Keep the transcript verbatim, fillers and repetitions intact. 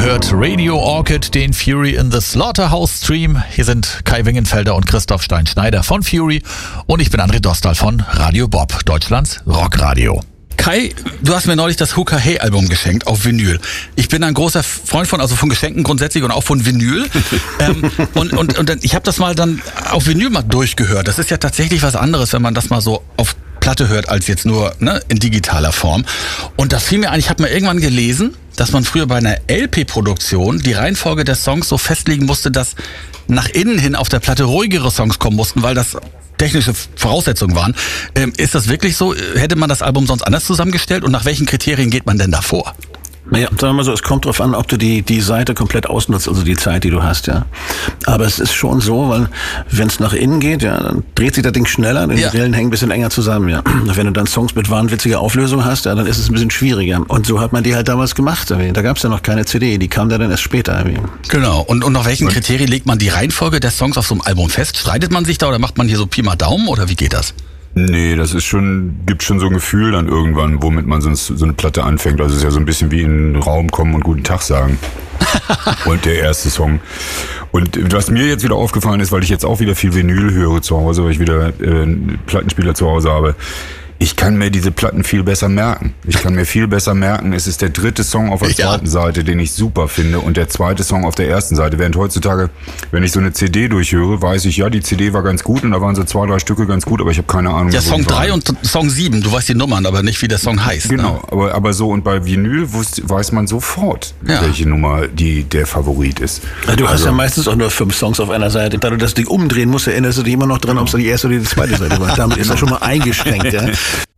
hört Radio Orchid, den Fury in the Slaughterhouse Stream. Hier sind Kai Wingenfelder und Christoph Stein-Schneider von Fury und ich bin André Dostal von Radio Bob, Deutschlands Rockradio. Kai, du hast mir neulich das Hooker Hey Album geschenkt auf Vinyl. Ich bin ein großer Freund von, also von Geschenken grundsätzlich und auch von Vinyl. ähm, und und, und ich habe das mal dann auf Vinyl mal durchgehört. Das ist ja tatsächlich was anderes, wenn man das mal so auf Platte hört, als jetzt nur ne, in digitaler Form. Und da fiel mir ein, ich habe mal irgendwann gelesen, dass man früher bei einer L P-Produktion die Reihenfolge der Songs so festlegen musste, dass nach innen hin auf der Platte ruhigere Songs kommen mussten, weil das technische Voraussetzungen waren. Ähm, ist das wirklich so? Hätte man das Album sonst anders zusammengestellt? Und nach welchen Kriterien geht man denn da vor? Naja, sagen wir mal so, es kommt drauf an, ob du die die Seite komplett ausnutzt, also die Zeit, die du hast, ja. Aber es ist schon so, weil wenn es nach innen geht, ja, dann dreht sich das Ding schneller, denn ja. Die Rillen hängen ein bisschen enger zusammen, ja. Und wenn du dann Songs mit wahnwitziger Auflösung hast, ja, dann ist es ein bisschen schwieriger. Und so hat man die halt damals gemacht. Da gab es ja noch keine C D, die kam da dann erst später. Genau. Und, und nach welchen Kriterien legt man die Reihenfolge der Songs auf so einem Album fest? Streitet man sich da oder macht man hier so Pi mal Daumen oder wie geht das? Nee, das ist schon, gibt schon so ein Gefühl dann irgendwann, womit man so, so eine Platte anfängt. Also es ist ja so ein bisschen wie in den Raum kommen und guten Tag sagen. Und der erste Song. Und was mir jetzt wieder aufgefallen ist, weil ich jetzt auch wieder viel Vinyl höre zu Hause, weil ich wieder äh, einen Plattenspieler zu Hause habe, ich kann mir diese Platten viel besser merken. Ich kann mir viel besser merken, es ist der dritte Song auf der ja. zweiten Seite, den ich super finde, und der zweite Song auf der ersten Seite. Während heutzutage, wenn ich so eine C D durchhöre, weiß ich, ja, die C D war ganz gut und da waren so zwei, drei Stücke ganz gut, aber ich habe keine Ahnung. Ja, Song drei und Song sieben, du weißt die Nummern, aber nicht, wie der Song heißt. Genau, ne? aber, aber so, und bei Vinyl wusste, weiß man sofort, ja. welche Nummer die der Favorit ist. Ja, du also, hast ja meistens auch nur fünf Songs auf einer Seite. Da du das Ding umdrehen musst, erinnerst du dich immer noch dran, ob es die erste oder die zweite Seite war. Damit ist das schon mal eingeschränkt, ja.